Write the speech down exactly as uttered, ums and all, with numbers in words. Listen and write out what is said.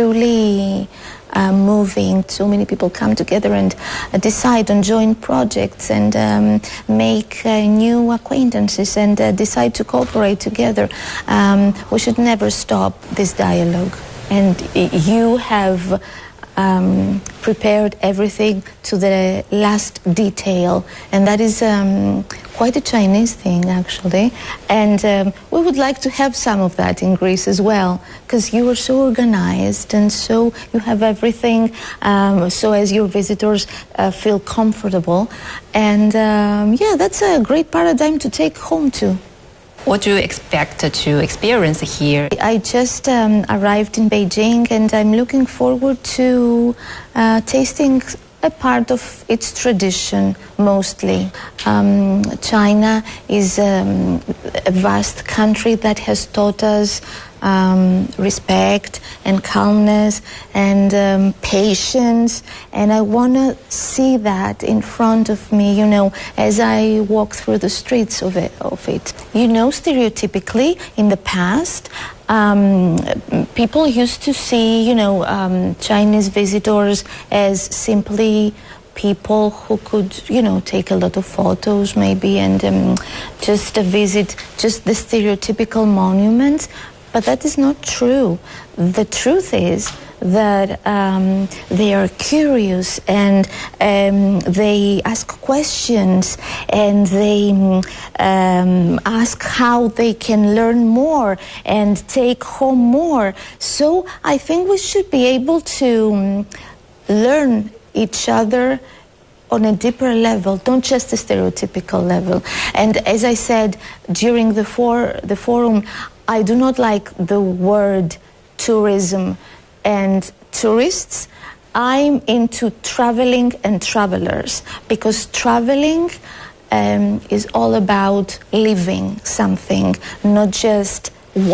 truly uh, moving. So many people come together and uh, decide on joint projects and um, make uh, new acquaintances and uh, decide to cooperate together. Um, we should never stop this dialogue. And you have Um, prepared everything to the last detail, and that is um, quite a Chinese thing, actually. And um, we would like to have some of that in Greece as well, because you are so organized and so you have everything, um, so as your visitors uh, feel comfortable. And um, yeah, that's a great paradigm to take home to. What do you expect to experience here? I just um, arrived in Beijing, and I'm looking forward to uh, tasting a part of its tradition, mostly. Um, China is um, a vast country that has taught us um, respect and calmness and um, patience, and I want to see that in front of me, you know, as I walk through the streets of it. Of it. You know, stereotypically, in the past, Um, people used to see, you know, um, Chinese visitors as simply people who could, you know, take a lot of photos maybe and um, just uh, visit just the stereotypical monuments. But that is not true. The truth is that um, they are curious and um, they ask questions and they um, ask how they can learn more and take home more. So I think we should be able to um, learn each other on a deeper level, not just a stereotypical level. And as I said during the, for, the forum, I do not like the word tourism and tourists. I'm into traveling and travelers, because traveling um, is all about living something, not just